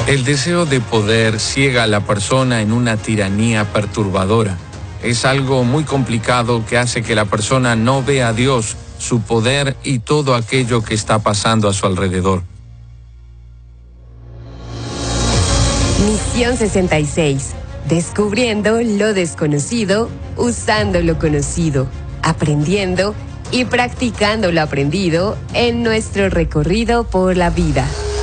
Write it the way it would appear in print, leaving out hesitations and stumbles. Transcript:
El deseo de poder ciega a la persona en una tiranía perturbadora. Es algo muy complicado que hace que la persona no vea a Dios, su poder y todo aquello que está pasando a su alrededor. Misión 66. Descubriendo lo desconocido, usando lo conocido, aprendiendo y practicando lo aprendido en nuestro recorrido por la vida.